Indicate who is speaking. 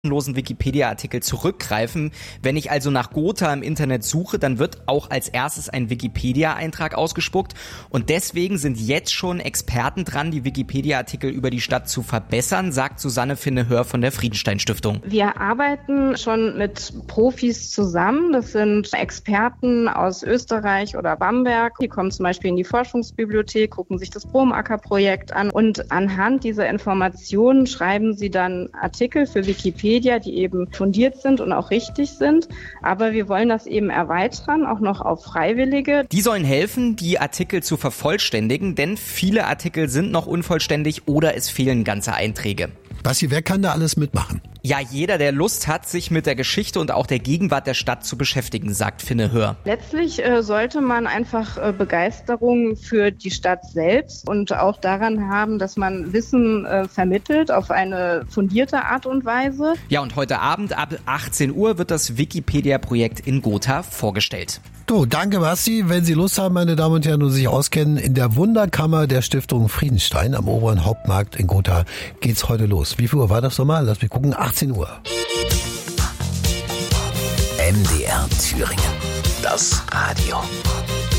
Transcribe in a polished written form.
Speaker 1: kostenlosen Wikipedia-Artikel zurückgreifen. Wenn ich also nach Gotha im Internet suche, dann wird auch als erstes ein Wikipedia-Eintrag ausgespuckt. Und deswegen sind jetzt schon Experten dran, die Wikipedia-Artikel über die Stadt zu verbessern, sagt Susanne Finne-Hör von der Friedenstein-Stiftung.
Speaker 2: Wir arbeiten schon mit Profis zusammen. Das sind Experten aus Österreich oder Bamberg. Die kommen zum Beispiel in die Forschungsbibliothek, gucken sich das Bromacker-Projekt an und anhand dieser Informationen schreiben sie dann Artikel für Wikipedia, die eben fundiert sind und auch richtig sind. Aber wir wollen das eben erweitern, auch noch auf Freiwillige.
Speaker 1: Die sollen helfen, die Artikel zu vervollständigen, denn viele Artikel sind noch unvollständig oder es fehlen ganze Einträge.
Speaker 3: Basti, wer kann da alles mitmachen?
Speaker 1: Ja, jeder, der Lust hat, sich mit der Geschichte und auch der Gegenwart der Stadt zu beschäftigen, sagt Finne-Hör.
Speaker 2: Letztlich sollte man einfach Begeisterung für die Stadt selbst und auch daran haben, dass man Wissen vermittelt auf eine fundierte Art und Weise.
Speaker 1: Ja, und heute Abend ab 18 Uhr wird das Wikipedia-Projekt in Gotha vorgestellt.
Speaker 3: So, danke Basti. Wenn Sie Lust haben, meine Damen und Herren, und sich auskennen, in der Wunderkammer der Stiftung Friedenstein am oberen Hauptmarkt in Gotha geht's heute los. Wie viel Uhr war das nochmal? Lass mich gucken. 18 Uhr.
Speaker 4: MDR Thüringen. Das Radio.